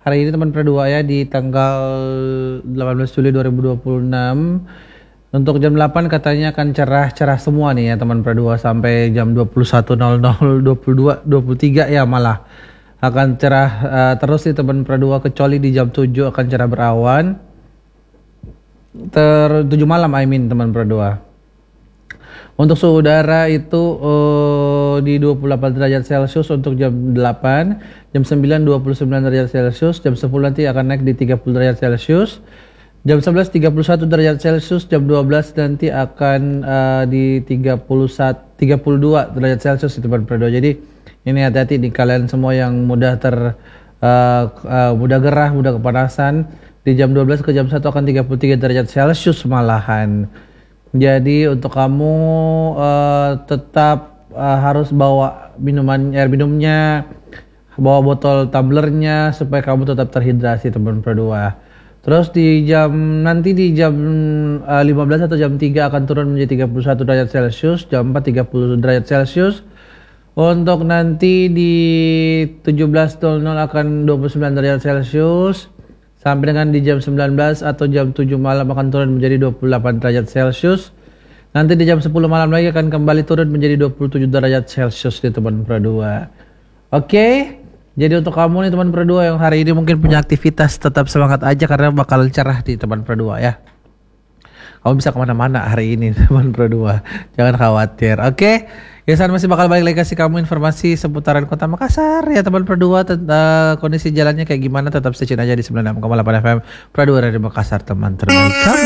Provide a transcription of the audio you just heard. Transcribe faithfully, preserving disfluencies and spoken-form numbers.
hari ini teman Perdua ya, di tanggal delapan belas Juli dua ribu dua puluh enam. Untuk jam delapan katanya akan cerah-cerah semua nih ya teman Perdua, sampai jam dua puluh satu nol nol, dua puluh dua, dua puluh tiga ya malah akan cerah uh, terus di teman Perdua, kecuali di jam tujuh akan cerah berawan. Ter tujuh malam I mean teman Perdua. Untuk suhu udara itu uh, di dua puluh delapan derajat Celcius untuk jam delapan, jam sembilan dua puluh sembilan derajat Celcius, jam sepuluh nanti akan naik di tiga puluh derajat Celcius. Jam sebelas tiga puluh satu derajat Celcius, jam dua belas nanti akan uh, di tiga puluh satu, tiga puluh dua derajat Celcius itu teman Perdua. Jadi ini hati-hati nih kalian semua yang mudah ter uh, uh, mudah gerah, mudah kepanasan. Di jam dua belas ke jam satu akan tiga puluh tiga derajat Celcius malahan. Jadi untuk kamu uh, tetap uh, harus bawa minuman air minumnya, bawa botol tumblernya supaya kamu tetap terhidrasi teman Perdua. Terus di jam nanti di jam uh, lima belas atau jam tiga akan turun menjadi tiga puluh satu derajat Celcius, jam empat tiga puluh derajat Celcius. Untuk nanti di tujuh belas nol nol akan dua puluh sembilan derajat Celcius. Sampai dengan di jam sembilan belas atau jam tujuh malam akan turun menjadi dua puluh delapan derajat Celcius. Nanti di jam sepuluh malam lagi akan kembali turun menjadi dua puluh tujuh derajat Celcius di teman Perdua. Oke. Jadi untuk kamu nih teman Perdua yang hari ini mungkin punya aktivitas, tetap semangat aja karena bakal cerah di teman Perdua ya. Kamu bisa kemana-mana hari ini teman Perdua, jangan khawatir. Oke, ya saya masih bakal balik lagi kasih kamu informasi seputaran Kota Makassar ya teman Perdua, tentang kondisi jalannya kayak gimana. Tetap stay tune aja di sembilan puluh enam koma delapan F M Perdua Radio Makassar, teman terbaik kamu.